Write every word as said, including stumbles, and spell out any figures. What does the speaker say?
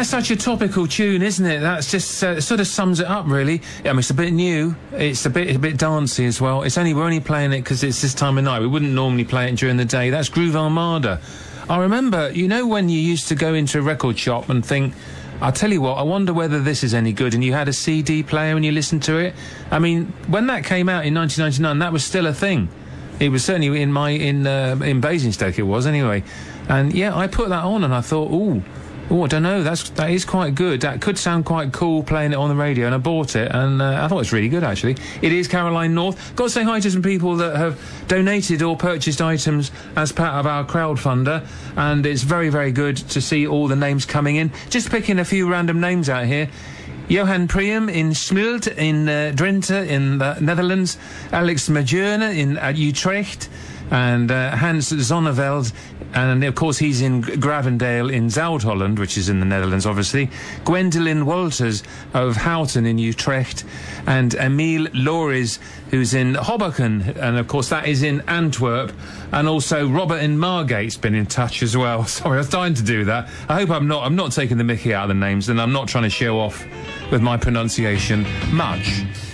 That's such a topical tune, isn't it? That's just uh, sort of sums it up, really. I mean, it's a bit new. It's a bit a bit dancey as well. It's only we're only playing it because it's this time of night. We wouldn't normally play it during the day. That's Groove Armada. I remember, you know, when you used to go into a record shop and think, I'll tell you what, I wonder whether this is any good, and you had a C D player and you listened to it. I mean, when that came out in nineteen ninety-nine, that was still a thing. It was certainly in my in uh, in Basingstoke. It was anyway, and yeah, I put that on and I thought, ooh. Oh, I don't know. That's that is quite good. That could sound quite cool playing it on the radio, and I bought it, and uh, I thought it's really good actually. It is Caroline North. Got to say hi to some people that have donated or purchased items as part of our crowdfunder, and it's very, very good to see all the names coming in. Just picking a few random names out here. Johan Priam in Smult in uh, Drenthe in the Netherlands. Alex Majourne in uh, Utrecht. And uh, Hans Zonneveld, and of course he's in Gravendale in Zuid-Holland, which is in the Netherlands, obviously. Gwendolyn Walters of Houten in Utrecht, and Emile Loris, who's in Hoboken, and of course that is in Antwerp. And also Robert in Margate's been in touch as well. Sorry, I was dying to do that. I hope I'm not. I'm not taking the mickey out of the names, and I'm not trying to show off with my pronunciation much.